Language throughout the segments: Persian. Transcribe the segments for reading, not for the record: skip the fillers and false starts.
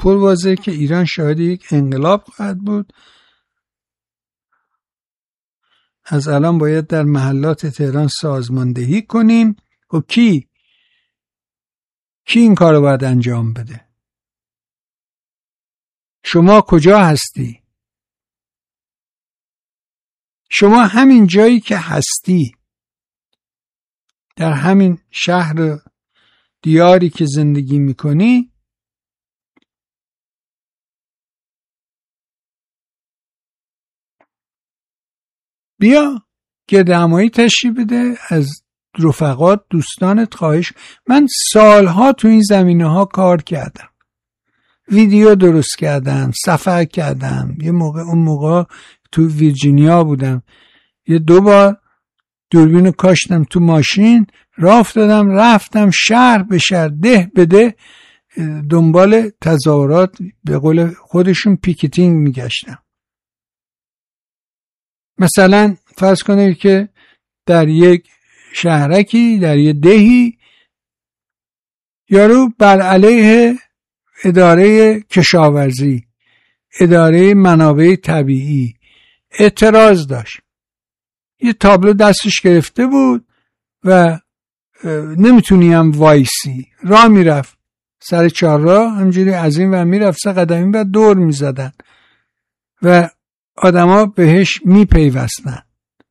پرواضحه که ایران شاهد یک انقلاب خواهد بود. از الان باید در محلات تهران سازماندهی کنیم. و کی این کار رو باید انجام بده؟ شما کجا هستی؟ شما همین جایی که هستی، در همین شهر دیاری که زندگی میکنی، بیا گردهمایی تشریف بده از رفقات، دوستانت. خواهش، من سالها تو این زمینه ها کار کردم، ویدیو درست کردم، سفر کردم. اون موقع تو ویرجینیا بودم، یه 2 بار دوربینو کاشتم تو ماشین، راه افتادم، رفتم شهر به شهر، ده به ده، دنبال تظاهرات به قول خودشون پیکتینگ میگشتم. مثلا فرض کنید که در یک شهرکی، در یک دهی، یارو بر علیه اداره کشاورزی، اداره منابع طبیعی اعتراض داشت. یه تابلو دستش گرفته بود و نمیتونیم وایسی، راه میرفت سر چهارراه، همجوری از این و میرفت 3 قدمی و دور میزدن و آدما بهش میپیوستن.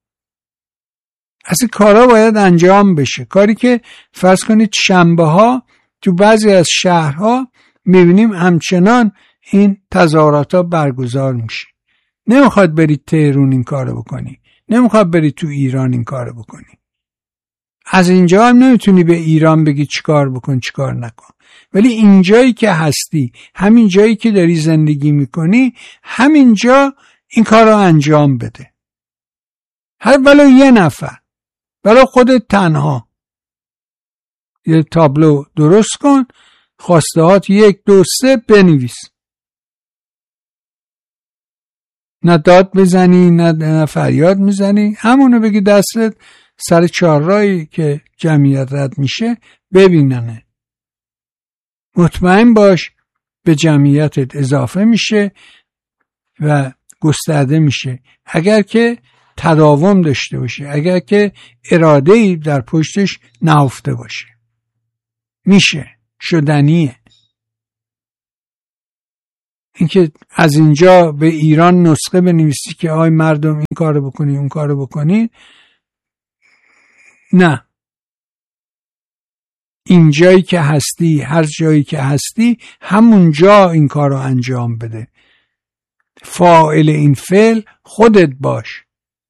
از این کارا باید انجام بشه. کاری که فرض کنید شنبه ها تو بعضی از شهرها میبینیم همچنان این تظاهرات ها برگزار میشه. نمیخواد برید تهران این کارو بکنی، نمیخواد برید تو ایران این کارو بکنی. از اینجا هم نمیتونی به ایران بگی چیکار بکن چیکار نکن، ولی اینجایی که هستی، همین جایی که داری زندگی میکنی، همینجا این کار رو انجام بده. هر ولو یه نفر، ولو خودت تنها، یه تابلو درست کن، خواستهات 1 2 3 بنویس. نه داد بزنی نه فریاد میزنی، همونو بگی دستت سر چهارراهی که جمعیت رد میشه ببیننه. مطمئن باش به جمعیتت اضافه میشه و گسترده میشه، اگر که تداوم داشته باشه، اگر که اراده‌ای در پشتش نهفته باشه. میشه، شدنیه. اینکه از اینجا به ایران نسخه بنویسی که آی مردم این کارو بکنی اون کارو بکنی، نه. این جایی که هستی، هر جایی که هستی، همون جا این کارو انجام بده. فاعل این فعل خودت باش.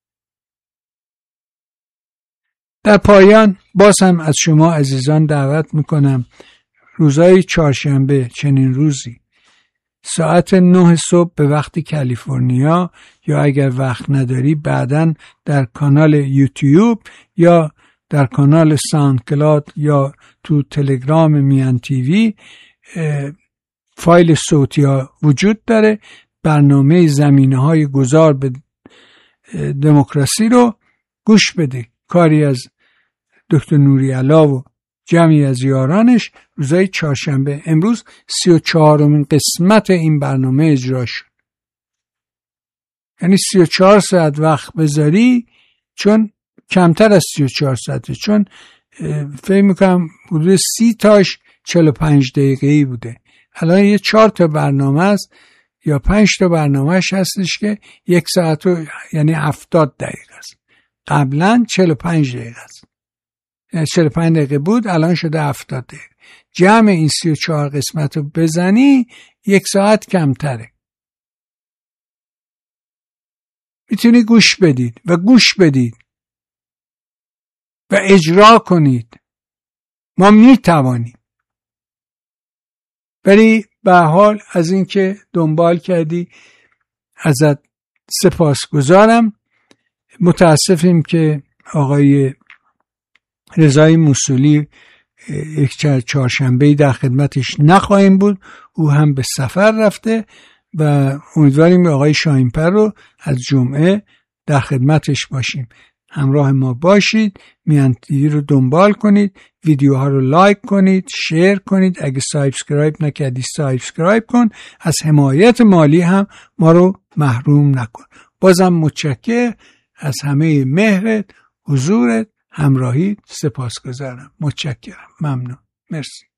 در پایان باز هم از شما عزیزان دعوت میکنم روزهای چهارشنبه، چنین روزی، ساعت 9 صبح به وقت کالیفرنیا، یا اگر وقت نداری بعداً در کانال یوتیوب یا در کانال ساوندکلاود یا تو تلگرام میان تیوی فایل صوتی ها وجود داره. برنامه زمینه های گذار به دموکراسی رو گوش بده. کاری از دکتر نوری علا و جمعی از یارانش روزای چهارشنبه. امروز 34مین قسمت این برنامه اجرا شد. یعنی 34 ساعت وقت بذاری، چون کمتر از 34 ساعته، چون فکر میکنم حدود 30 تاش 45 دقیقه‌ای بوده. الان یه 4 تا برنامه است یا 5 تا برنامهش هستش که 1 ساعت و یعنی 70 دقیقه است. قبلا 45 دقیقه است. 45 دقیقه بود، الان شده 70 دقیقه. جمع این 34 قسمت رو بزنی 1 ساعت کمتره. میتونی گوش بدید و گوش بدید و اجرا کنید. ما میتوانیم. ولی به حال از اینکه دنبال کردی ازت سپاسگزارم. متاسفیم که آقای رضای موصولی یک چهارشنبه‌ای در خدمتش نخواهیم بود. او هم به سفر رفته و امیدواریم آقای شاهین‌پر رو از جمعه در خدمتش باشیم. همراه ما باشید، میهن تیوی رو دنبال کنید، ویدیوها رو لایک کنید، شیر کنید، اگه سابسکرایب نکردی سابسکرایب کن، از حمایت مالی هم ما رو محروم نکن. بازم متشکرم از همه مهرت، حضورت، همراهیت، سپاسگزارم. متشکرم، ممنون، مرسی.